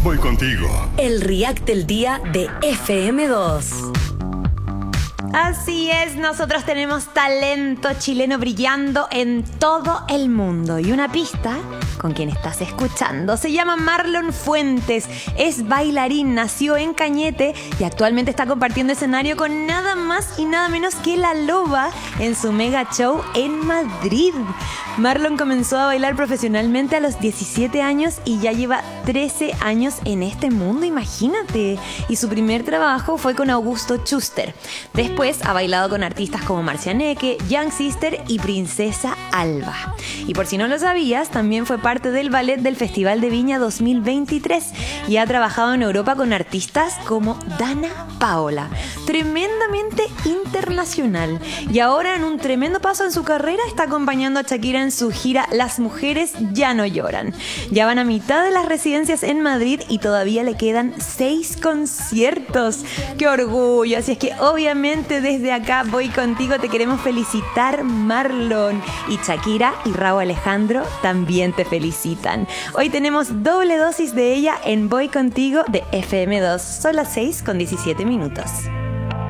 Voy contigo. El React del día de FM2. Así es, nosotros tenemos talento chileno brillando en todo el mundo. Y una pista con quien estás escuchando se llama Marlon Fuentes. Es bailarín, nació en Cañete y actualmente está compartiendo escenario con nada más y nada menos que La Loba en su mega show en Madrid. Marlon comenzó a bailar profesionalmente a los 17 años y ya lleva 13 años en este mundo, imagínate. Y su primer trabajo fue con Augusto Schuster. Después ha bailado con artistas como Marcianeque, Young Sister y Princesa Alba. Y por si no lo sabías, también fue parte del ballet del Festival de Viña 2023 y ha trabajado en Europa con artistas como Dana Paola. Tremendamente internacional. Y ahora, en un tremendo paso en su carrera, está acompañando a Shakira en su gira Las Mujeres Ya No Lloran. Ya van a mitad de las residencias en Madrid y todavía le quedan 6 conciertos. ¡Qué orgullo! Así es que obviamente desde acá Voy Contigo te queremos felicitar, Marlon. Y Shakira y Rauw Alejandro también te felicitan. Hoy tenemos doble dosis de ella en Voy Contigo de FM2. Son las 6:17 minutos.